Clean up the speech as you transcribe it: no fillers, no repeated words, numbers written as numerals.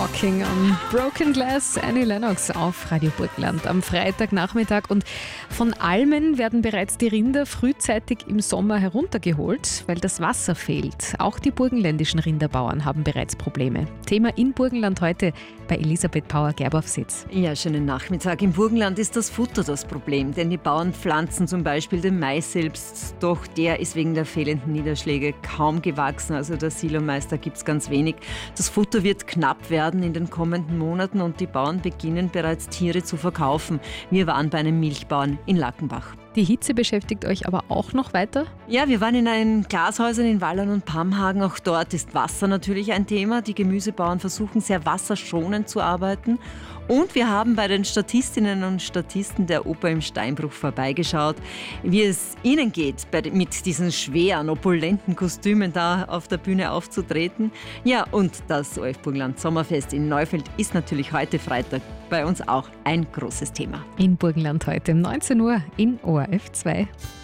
Walking on Broken Glass, Annie Lennox auf Radio Burgenland am Freitagnachmittag. Und von Almen werden bereits die Rinder frühzeitig im Sommer heruntergeholt, weil das Wasser fehlt. Auch die burgenländischen Rinderbauern haben bereits Probleme. Thema in Burgenland heute bei Elisabeth Pauer-Gerber-Sitz. Ja, schönen Nachmittag. Im Burgenland ist das Futter das Problem, denn die Bauern pflanzen zum Beispiel den Mais selbst, doch der ist wegen der fehlenden Niederschläge kaum gewachsen. Also der Silomeister gibt es ganz wenig. Das Futter wird knapp werden in den kommenden Monaten und die Bauern beginnen bereits Tiere zu verkaufen. Wir waren bei einem Milchbauern in Lackenbach. Die Hitze beschäftigt euch aber auch noch weiter? Ja, wir waren in einen Glashäusern in Wallern und Pamhagen. Auch dort ist Wasser natürlich ein Thema. Die Gemüsebauern versuchen sehr wasserschonend zu arbeiten. Und wir haben bei den Statistinnen und Statisten der Oper im Steinbruch vorbeigeschaut, wie es ihnen geht, mit diesen schweren, opulenten Kostümen da auf der Bühne aufzutreten. Ja, und das ORF Burgenland Sommerfest in Neufeld ist natürlich heute Freitag bei uns auch ein großes Thema. In Burgenland heute um 19 Uhr in ORF 2.